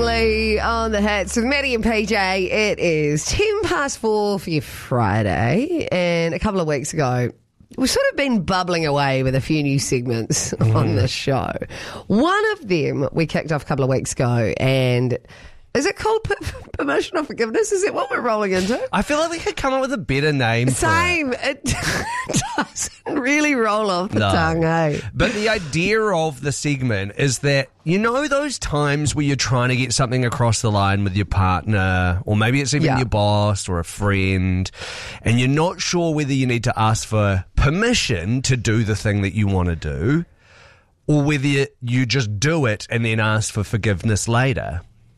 Lee on the hits with Maddie and PJ. It is 4:10 for your Friday, and a couple of weeks ago, we've sort of been bubbling away with a few new segments on this show. One of them we kicked off a couple of weeks ago, and is it called Permission or Forgiveness? Is it what we're rolling into? I feel like we could come up with a better name Same. for it. It doesn't really roll off the tongue, eh? But the idea of the segment is that, you know, those times where you're trying to get something across the line with your partner, or maybe it's even your boss or a friend, and you're not sure whether you need to ask for permission to do the thing that you want to do, or whether you just do it and then ask for forgiveness later.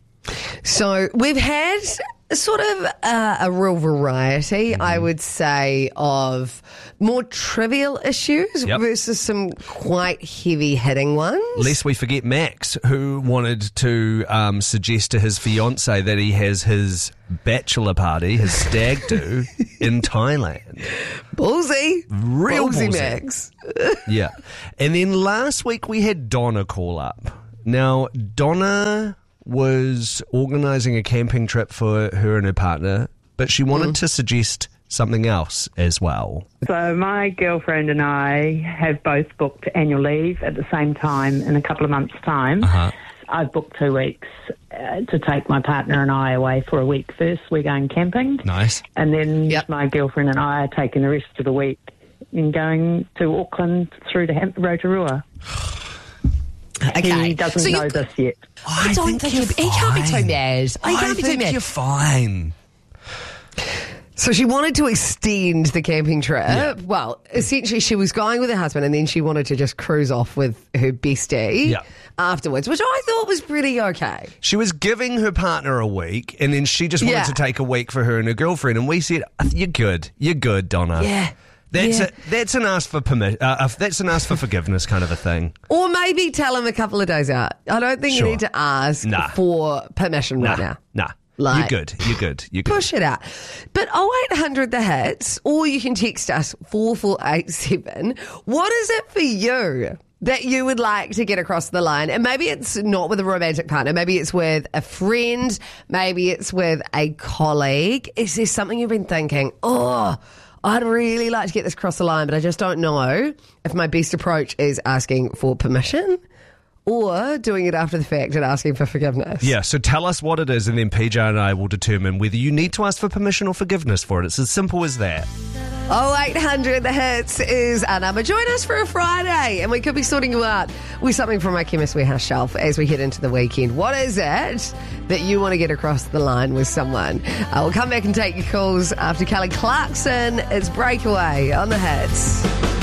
So we've had sort of a real variety, I would say, of more trivial issues versus some quite heavy-hitting ones. Lest we forget Max, who wanted to suggest to his fiancée that he has his bachelor party, his stag do, in Thailand. Ballsy. Real ballsy, ballsy. Max. Yeah. And then last week we had Donna call up. Now, Donna was organising a camping trip for her and her partner, but she wanted to suggest something else as well. So my girlfriend and I have both booked annual leave at the same time in a couple of months' time. I've booked 2 weeks to take my partner and I away for a week. First, we're going camping. Nice. And then my girlfriend and I are taking the rest of the week and going to Auckland through to Rotorua. Okay. He doesn't know this yet. I don't think he can't be too mad. I think you're fine. So she wanted to extend the camping trip. Yeah. Well, essentially she was going with her husband and then she wanted to just cruise off with her bestie afterwards, which I thought was pretty okay. She was giving her partner a week, and then she just wanted to take a week for her and her girlfriend, and we said, "You're good. You're good, Donna." Yeah. That's an ask for permission. That's an ask for forgiveness kind of a thing. Or maybe tell him a couple of days out. I don't think you need to ask for permission right now. Nah. Like, You're good. Push it out. But 0800 the hits, or you can text us 4487. What is it for you that you would like to get across the line? And maybe it's not with a romantic partner. Maybe it's with a friend. Maybe it's with a colleague. Is there something you've been thinking, I'd really like to get this across the line, but I just don't know if my best approach is asking for permission or doing it after the fact and asking for forgiveness? Yeah, so tell us what it is, and then PJ and I will determine whether you need to ask for permission or forgiveness for it. It's as simple as that. 0800 the hits is our number. Join us for a Friday, and we could be sorting you out with something from our Chemist Warehouse shelf as we head into the weekend. What is it that you want to get across the line with someone? We'll come back and take your calls after Kelly Clarkson. It's Breakaway on the hits.